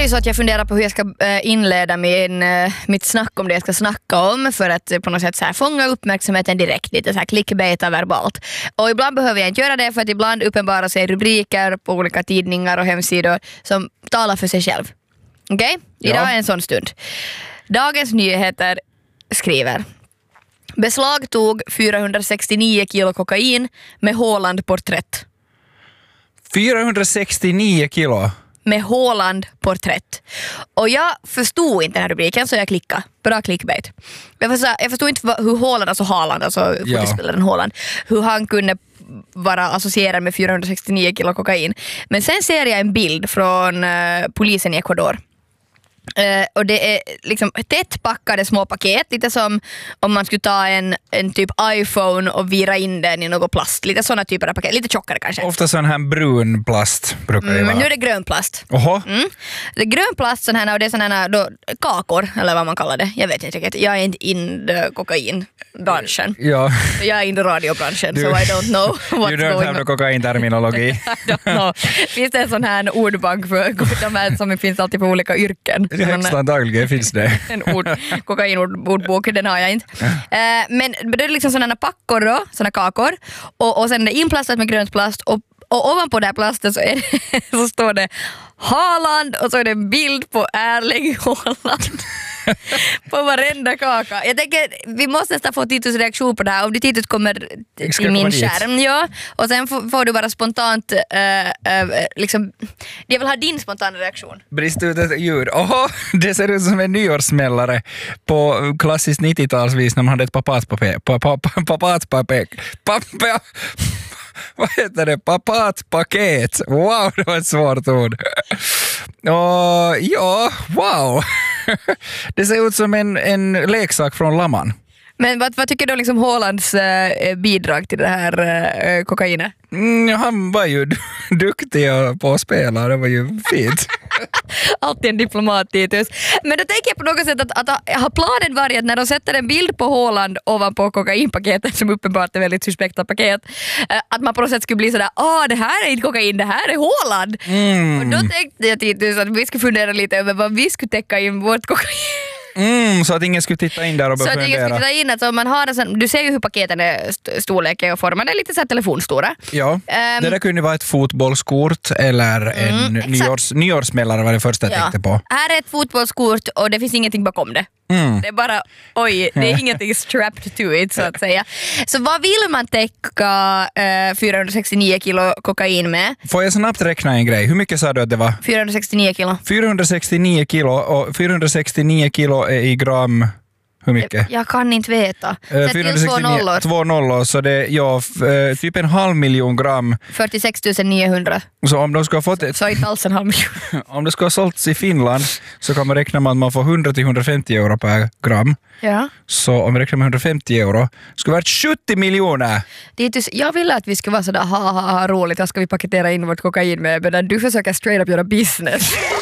ju så att jag funderar på hur jag ska inleda mitt snack om det jag ska snacka om för att på något sätt så här fånga uppmärksamheten direkt, lite så här clickbaita verbalt. Och ibland behöver jag inte göra det för att ibland uppenbarar sig rubriker på olika tidningar och hemsidor som talar för sig själv. Okej? Idag är en sån stund. Dagens Nyheter skriver: beslag tog 469 kilo kokain med Haaland-porträtt. 469 kilo? Med Haaland-porträtt. Och jag förstod inte den här rubriken så jag klickade. Bra clickbait. Jag förstod inte hur Haaland, alltså fotbollsspelaren Haaland, hur han kunde vara associerad med 469 kilo kokain. Men sen ser jag en bild från polisen i Ecuador. Och det är liksom tätt packade små paket, lite som om man skulle ta en typ iPhone och vira in den i något plast, lite såna typer av paket, lite tjockare kanske. Ofta sån här brun plast brukar det vara. Men nu är det grön plast. Oho. Det är grön plast sån här, och det är sån här då, kakor eller vad man kallar det. Jag vet inte riktigt. Jag är inte in kokainbranschen. Ja. Jag är in radiobranschen so I don't know what's going on. You don't have the kokainterminologi. I don't know. Finns det en sån här ordbank för de här som finns alltid på olika yrken? Högst antagligen finns det. En kokainordbok, den har jag inte. Men det är liksom sådana packor då, sådana kakor. Och sen är det inplastat med grönt plast och ovanpå det här plasten så står det Haaland och så är det en bild på Erling Haaland på varenda kaka. Jag tänker, vi måste nästan få Titus reaktion på det här. Om det Titus kommer i min skärm, ja. Och sen får du bara spontant liksom, jag vill ha din spontana reaktion. Brist ut ett ljud. Oho, det ser ut som en nyårssmällare på klassiskt 90-talsvis när man hade ett vad heter det? Papatpaket. Wow, det var ett svårt ord. Ja, wow. Det ser ut som en leksak från Lamman. Men vad tycker du om liksom Haalands bidrag till det här kokainet? Han var ju duktig på att spela, det var ju fint. Alltid en diplomat, Titus. Men då tänker jag på något sätt att har planen varit att när de sätter en bild på Haaland ovanpå kokainpaketet, som uppenbart är väldigt suspekta paket, att man på något sätt skulle bli sådär, det här är inte kokain, det här är Haaland. Och då tänkte jag, Titus, att vi skulle fundera lite över vad vi skulle täcka in vårt kokain. Så att ingen skulle titta in där och börja fundera. Så att ingen skulle titta in, alltså man har en sån, du ser ju hur paketen är storlek och formade, lite så här telefonstora. Ja, det där kunde vara ett fotbollskort eller en nyårssmällare var det första jag tänkte på. Här är ett fotbollskort och det finns ingenting bakom det. Det är bara, det är ingenting strapped to it så att säga. Så vad vill man täcka 469 kilo kokain med? Får jag snabbt räkna en grej? Hur mycket sa du att det var? 469 kilo. 469 kilo och 469 kilo är i gram. Hur mycket? Jag kan inte veta. 469, 2 nollor, så det är typ 500 000 gram. 46 900. Så om de ska ha fått så inte alls 500 000. Om det ska ha sålts i Finland så kan man räkna med att man får 100-150 euro per gram. Ja. Så om vi räknar med 150 euro skulle det vara 70 miljoner. Jag ville att vi ska vara sådär roligt, vad ska vi paketera in vårt kokain med, men du försöker straight up göra business.